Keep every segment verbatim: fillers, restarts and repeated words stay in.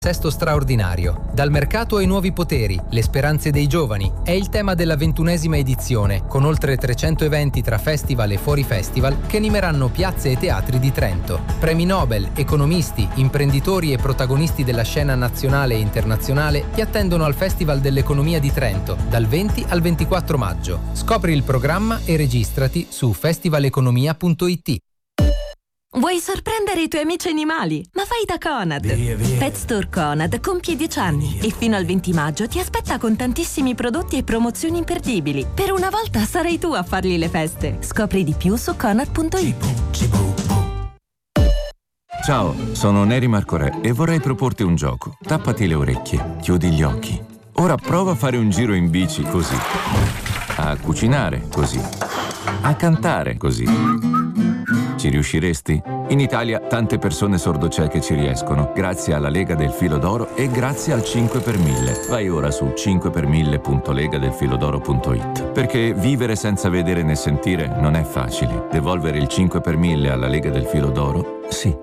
Sesto straordinario. Dal mercato ai nuovi poteri, le speranze dei giovani è il tema della ventunesima edizione, con oltre trecento eventi tra festival e fuori festival che animeranno piazze e teatri di Trento. Premi Nobel, economisti, imprenditori e protagonisti della scena nazionale e internazionale ti attendono al Festival dell'Economia di Trento dal venti al ventiquattro maggio. Scopri il programma e registrati su festivaleconomia punto it. Vuoi sorprendere i tuoi amici animali? Ma vai da Conad! Via, via. Pet Store Conad compie dieci anni e fino al venti maggio ti aspetta con tantissimi prodotti e promozioni imperdibili. Per una volta sarai tu a fargli le feste. Scopri di più su conad punto it. Ciao, sono Neri Marco Re e vorrei proporti un gioco. Tappati le orecchie, chiudi gli occhi. Ora prova a fare un giro in bici così. A cucinare così. A cantare così. Ci riusciresti? In Italia tante persone sordocieche ci riescono, grazie alla Lega del Filo d'Oro e grazie al cinque per mille. Vai ora su cinque per mille punto lega del filodoro punto it. Perché vivere senza vedere né sentire non è facile. Devolvere il cinque per mille alla Lega del Filo d'Oro? Sì.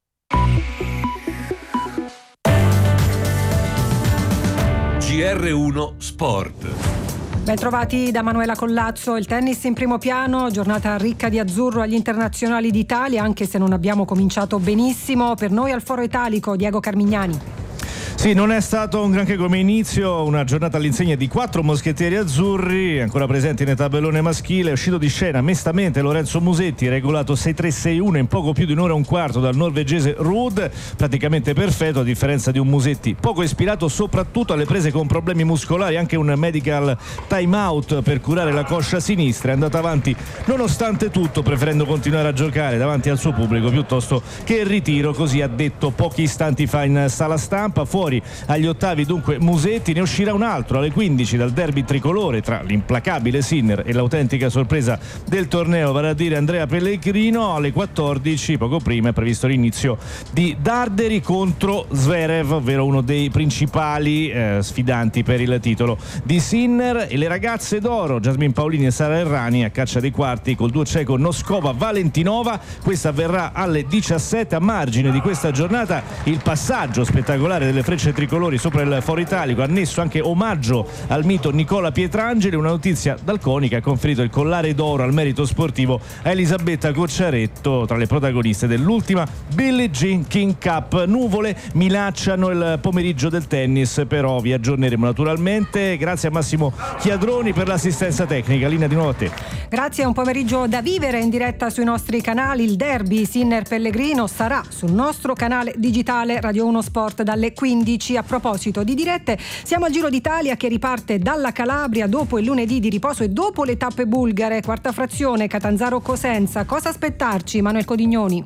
G R uno Sport. Bentrovati da Manuela Collazzo. Il tennis in primo piano, giornata ricca di azzurro agli internazionali d'Italia, anche se non abbiamo cominciato benissimo. Per noi al Foro Italico, Diego Carmignani. Sì, non è stato un granché come inizio, una giornata all'insegna di quattro moschettieri azzurri, ancora presenti nel tabellone maschile. È uscito di scena mestamente Lorenzo Musetti, regolato sei tre sei uno in poco più di un'ora e un quarto dal norvegese Ruud, praticamente perfetto a differenza di un Musetti poco ispirato soprattutto alle prese con problemi muscolari. Anche un medical time out per curare la coscia sinistra. È andato avanti nonostante tutto, preferendo continuare a giocare davanti al suo pubblico piuttosto che il ritiro, così ha detto pochi istanti fa in sala stampa. Fuori agli ottavi dunque Musetti, ne uscirà un altro alle quindici dal derby tricolore tra l'implacabile Sinner e l'autentica sorpresa del torneo, vale a dire Andrea Pellegrino. Alle quattordici, poco prima, è previsto l'inizio di Darderi contro Zverev, ovvero uno dei principali eh, sfidanti per il titolo di Sinner. E le ragazze d'oro, Jasmine Paolini e Sara Errani, a caccia dei quarti col duo ceco Noskova-Valentinova. Questa avverrà alle diciassette. A margine di questa giornata il passaggio spettacolare delle frecce tricolori sopra il Foro Italico, annesso anche omaggio al mito Nicola Pietrangeli. Una notizia dal CONI che ha conferito il collare d'oro al merito sportivo a Elisabetta Cocciaretto, tra le protagoniste dell'ultima Billie Jean King Cup. Nuvole minacciano il pomeriggio del tennis, però vi aggiorneremo naturalmente. Grazie a Massimo Chiadroni per l'assistenza tecnica. Linea di nuovo a te. Grazie, un pomeriggio da vivere in diretta sui nostri canali. Il derby Sinner Pellegrino sarà sul nostro canale digitale Radio uno Sport dalle quindici. A proposito di dirette, siamo al Giro d'Italia che riparte dalla Calabria dopo il lunedì di riposo e dopo le tappe bulgare. Quarta frazione Catanzaro-Cosenza. Cosa aspettarci, Manuel Codignoni?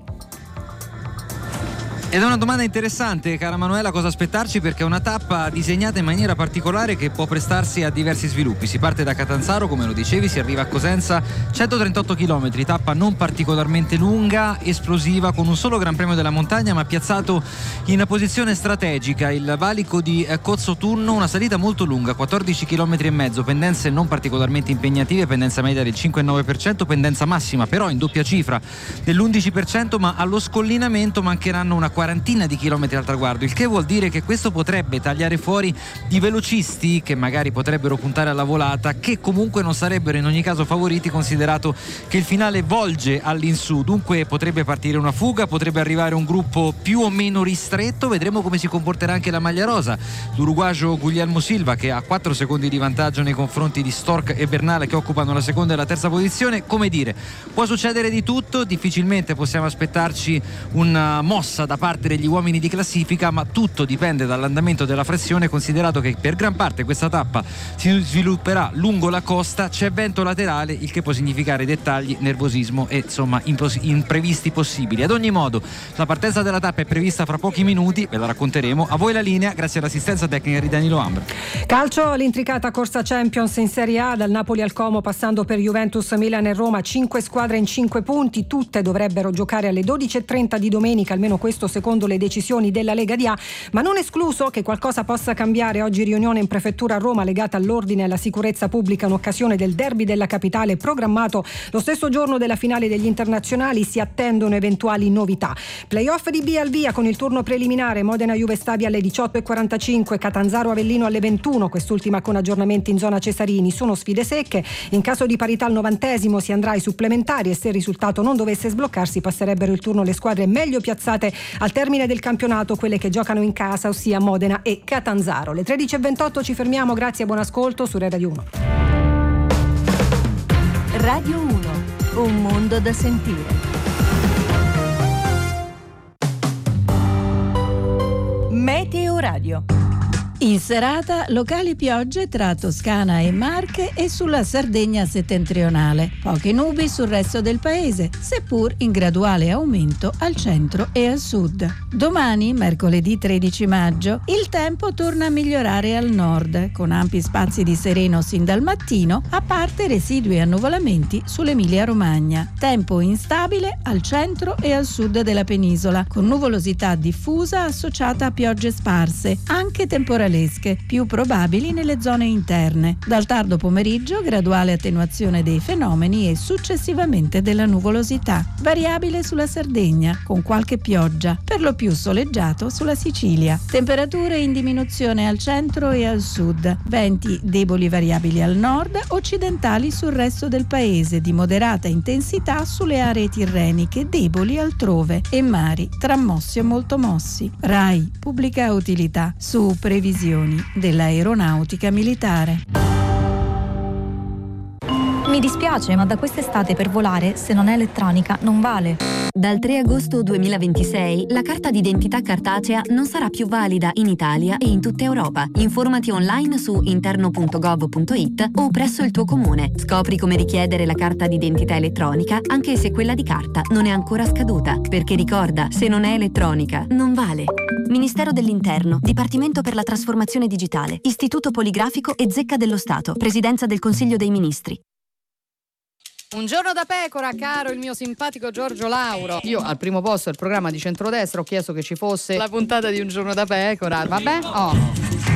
Ed è una domanda interessante, cara Manuela, cosa aspettarci, perché è una tappa disegnata in maniera particolare che può prestarsi a diversi sviluppi. Si parte da Catanzaro, come lo dicevi, si arriva a Cosenza, centotrentotto chilometri, tappa non particolarmente lunga, esplosiva, con un solo Gran Premio della Montagna ma piazzato in posizione strategica, il valico di Cozzotunno, una salita molto lunga, quattordici chilometri e mezzo, pendenze non particolarmente impegnative, pendenza media del cinque virgola nove per cento, pendenza massima però in doppia cifra dell'undici per cento, ma allo scollinamento mancheranno una quarantina di chilometri al traguardo, il che vuol dire che questo potrebbe tagliare fuori di velocisti che magari potrebbero puntare alla volata, che comunque non sarebbero in ogni caso favoriti, considerato che il finale volge all'insù. Dunque potrebbe partire una fuga, potrebbe arrivare un gruppo più o meno ristretto. Vedremo come si comporterà anche la maglia rosa, l'uruguagio Guglielmo Silva, che ha quattro secondi di vantaggio nei confronti di Stork e Bernale, che occupano la seconda e la terza posizione. Come dire, può succedere di tutto, difficilmente possiamo aspettarci una mossa da parte degli uomini di classifica, ma tutto dipende dall'andamento della frazione, considerato che per gran parte questa tappa si svilupperà lungo la costa, c'è vento laterale, il che può significare dettagli, nervosismo e insomma impos- imprevisti possibili. Ad ogni modo la partenza della tappa è prevista fra pochi minuti, ve la racconteremo. A voi la linea, grazie all'assistenza tecnica di Danilo Ambra. Calcio, l'intricata corsa Champions in Serie A, dal Napoli al Como passando per Juventus, Milan e Roma, cinque squadre in cinque punti, tutte dovrebbero giocare alle dodici e trenta di domenica, almeno questo secondo le decisioni della Lega di A, ma non escluso che qualcosa possa cambiare. Oggi riunione in prefettura a Roma legata all'ordine e alla sicurezza pubblica in occasione del derby della capitale programmato lo stesso giorno della finale degli internazionali. Si attendono eventuali novità. Playoff di B al via con il turno preliminare: Modena Juve Stabia alle diciotto e quarantacinque, Catanzaro Avellino alle ventuno, quest'ultima con aggiornamenti in zona Cesarini. Sono sfide secche, in caso di parità al novantesimo si andrà ai supplementari e se il risultato non dovesse sbloccarsi passerebbero il turno le squadre meglio piazzate al termine del campionato, quelle che giocano in casa, ossia Modena e Catanzaro. Le tredici e ventotto ci fermiamo, grazie e buon ascolto su Radio uno. Radio uno, un mondo da sentire. Meteo Radio. In serata locali piogge tra Toscana e Marche e sulla Sardegna settentrionale. Poche nubi sul resto del paese, seppur in graduale aumento al centro e al sud. Domani, mercoledì tredici maggio, il tempo torna a migliorare al nord, con ampi spazi di sereno sin dal mattino, a parte residui annuvolamenti sull'Emilia-Romagna. Tempo instabile al centro e al sud della penisola, con nuvolosità diffusa associata a piogge sparse, anche temporalmente più probabili nelle zone interne. Dal tardo pomeriggio graduale attenuazione dei fenomeni e successivamente della nuvolosità. Variabile sulla Sardegna, con qualche pioggia, per lo più soleggiato sulla Sicilia. Temperature in diminuzione al centro e al sud. Venti deboli variabili al nord, occidentali sul resto del paese, di moderata intensità sulle aree tirreniche, deboli altrove, e mari tra mossi e molto mossi. RAI, pubblica utilità, su previsioni dell'aeronautica militare. Mi dispiace, ma da quest'estate per volare, se non è elettronica, non vale. Dal tre agosto duemilaventisei la carta d'identità cartacea non sarà più valida in Italia e in tutta Europa. Informati online su interno punto gov punto it o presso il tuo comune. Scopri come richiedere la carta d'identità elettronica anche se quella di carta non è ancora scaduta. Perché ricorda, se non è elettronica, non vale. Ministero dell'Interno, Dipartimento per la Trasformazione Digitale, Istituto Poligrafico e Zecca dello Stato, Presidenza del Consiglio dei Ministri. Un giorno da pecora, caro il mio simpatico Giorgio Lauro. Io al primo posto del programma di centrodestra ho chiesto che ci fosse la puntata di Un giorno da pecora. Vabbè? Oh.